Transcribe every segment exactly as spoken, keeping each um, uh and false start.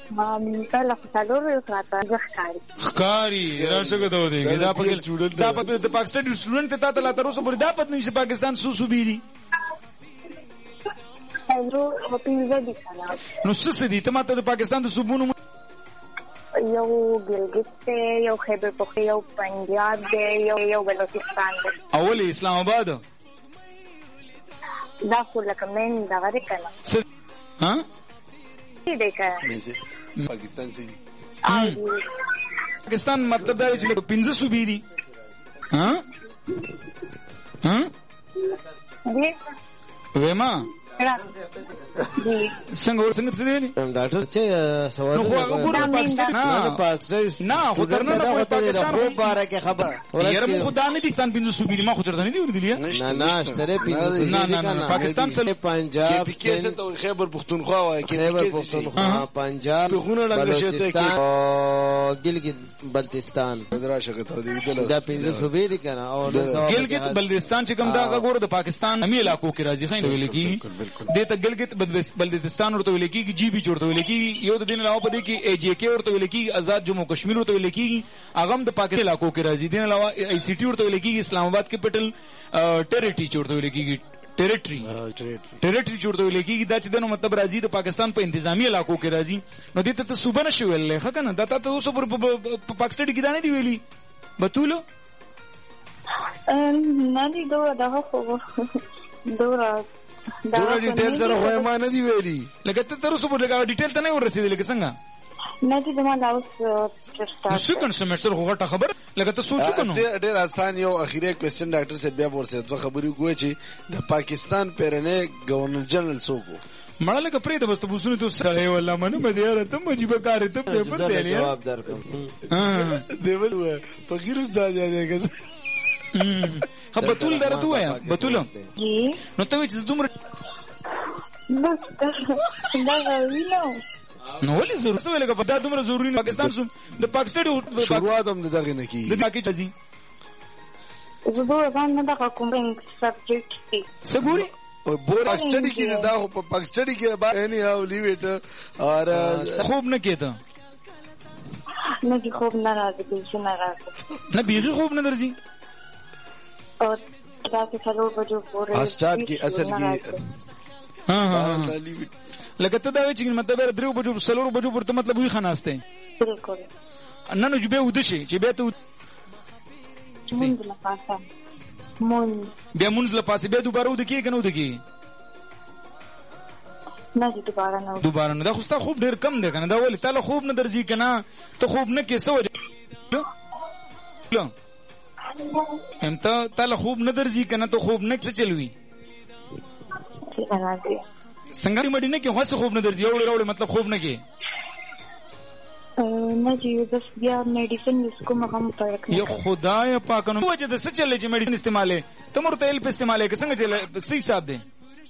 کله څلور یو ساعته ښکاري ښکاري راشه ته ودرېږي دا پکې دا پکې د پاکستان سټوډنټ ته تا ته لا تر اوسه پورې دا پته نشته پاکستان څو صوبې دي نو څه څه دي ته ماته د پاکستان د صوبونو یو ګلګت دی یو خیبر پختون یو پنجاب دی یو یو بلوچستان دی اول اسلام آباد دا خو لکه مین دغه دی کنه ها دی کنه پاکستان سي پاکستان مطلب دا چې پنځه صوبې دي ها ها دی وېما څنګه څنګه څه دی ډاکټر چې سوال نو خو وګورئ پاکستان نه پاکستان نه خو درنه نه پاکستان خو باره کې خبر یاره مو خدای نه دي پاکستان پنځه صوبې ما خو چرته نه دی ورته نه نه ستره پنځه نه نه نه پاکستان سره پنجاب کې ته خیبر پختونخوا وای کې خیبر پختونخوا پنجاب بلوچستان او ګلګت بلتستان راشه ته دی دا پنځه صوبې دي کنه او ګلګت بلتستان چې کوم دا غوړ د پاکستان امي علاقو کې راځي خاين ویل کی دته ګلګت بلتستان ورته ویل کیږي جی بي ورته ویل کیږي یو د دین علاوه پدې کې ای جی کے ورته ویل کیږي آزاد جمهو کشمیر ورته ویل کیږي اغه د پاکستان علاقو کې راځي دین علاوه ای سی ټی ورته ویل کیږي اسلام آباد کیپټل ټریټری ورته ویل کیږي ټریټری ټریټری ورته ویل کیږي دا چې دنو مطلب راځي د پاکستان په انتظامی علاقو کې راځي نو دته ته صوبه نشو ویل ښه کنه دا ته اوس په پاکستان کې دا نه دی ویلي بتولو نه دی دوه دغه خو دوه دا ډیټیل سره خو ما نه دی ویلي لکه ته تر اوسه پورې لکه ډیټیل ته نه ورسېدل لکه څنګه نه دي زما دا اوس نو سکند سیمستر خو غټه خبر لکه ته سوچو کنو ډېر آسان یو اخیری کوېسچن ډاکټر صاحب بیا ورسې څه خبرې کوي چې د پاکستان پیرنه گورنر جنرال څوک مړه لکه پرې د بس ته بوسونه ته سره والله منه مې یاره ته مجيبه کار ته په پر دی جواب درکم ها دیول و فقیر استاد دی خو بتول درته وایا بتول نو ته چې دومره دا غوینو نو ولې ضروري څه لګه په دا دومره ضروري نه پاکستان سو د پاکستان شروعات هم دغه نه کی د پاکي چازي زه به ځان نه دا کوم سبجیکټ کی سګوري او بور اسټډي کې دا په پاکستان کې با اني هاو لیو اټ اور خوب نه کېته نه کی خوب نه راځي چې نه راځي نه بیخي خوب نه درځي او دا چې څلور بجو پورې اسټارټ کې اصل کې ها ها لکه ته دا چې مطلب درو بجو څلور بجو پورته مطلب وي خناسته بالکل نه نو جبه ودشي چې به ته مونږ لا پاسه مونږ بیا مونږ لا پاسه به دوباره ود کې کنه ود کې نه دي دوباره نه دوباره نه دا خو ستا خوب ډیر کم دی کنه دا ولې تعالی خوب نه درځي کنه ته خوب نه کې سو هم ته تعالی خوب نه درځي کنه ته خوب نه څه چلوي څنګه مړی نه کې هوڅ خوب نه درځي اوري اوري مطلب خوب نه کې نه جی بس بیا میډیسن اسکو مغم پړک یا خدای پاک نو وجه د څه چلې چې میډیسن استعماله ته مرته ال په استعماله کې څنګه چلې صحیح حساب دی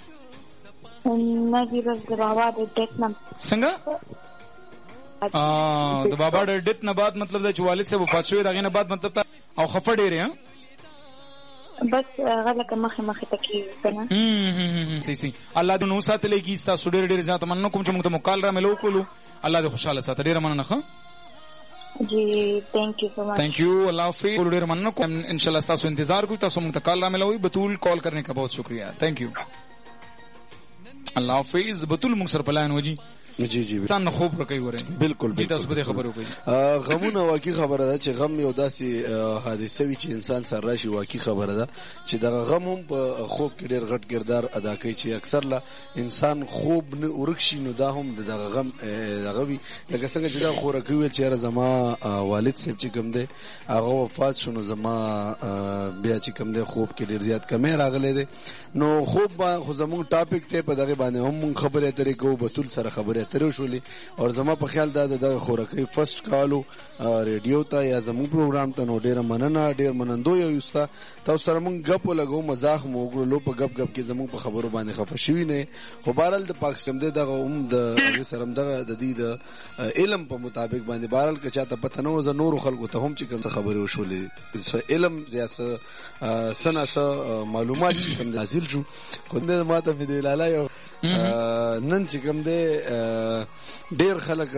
نه جی بس د بابا د ډیت نم څنګه ا د بابا د ډیت نه بعد مطلب د والد صاحب وفات شوی دغه نه بعد مطلب او خفه ډېر ها بس غلطه مخه مخه تکلیف کنه هم سي سي الله دې نو ساتلې کی ستا سډېر ډېر ځات مننه کوم چې موږ ته مقال را ملو کولو الله دې خوشاله ساته ډېر مننه ښه جی ثانک یو سو مچ ثانک یو الله حافظ ډېر مننه کوم ان شاء الله تاسو انتظار کوي تاسو موږ ته کال را ملوي بتول کال کرنے کا بہت شکریہ ثانک یو الله حافظ بتول موږ سره پلان وږي جی جی ځان خوب رکوي وره بالکل بالکل تاسو به خبرو کوي غمونه واقعي خبره ده چې غم یو داسې حادثه وي چې انسان سره راشي واقعي خبره ده چې دغه غم هم په خوب کې ډېر غټ کردار ادا کوي چې اکثر لا انسان خوب نه ورکشي نو دا هم دغه غم دغه وي لکه څنګه چې دا خوره کوي چې زما والد صاحب چې کوم دی هغه وفات شونه زما بیا چې کوم دی خوب کې ډېر زیات کمې راغلي دي نو خوب خو زموږ ټاپک ته په دغه باندې هم خبره اترې کوو بتول سره خبره تر شولې او زما په خیال دا د خورکې فرست کالو ریډیو ته یا زموږ پروګرام ته نو ډیره مننه ډیر منندو یو یستا تاسو سره مونږ غپ لګو مزاح مو وګړو په غپ غپ کې زموږ په خبرو باندې خفه شوی نه خو بهرال د پاکستان دغه هم د سرم دغه د دې د علم په مطابق باندې بهرال که چاته پته نه و زه نور خلکو ته هم چې کوم خبرې وشولې علم زیاسه سنا سه معلومات چې کوم حاصل شو خو نه ماته مې د لاله یو نن چې کوم دی ډیر خلک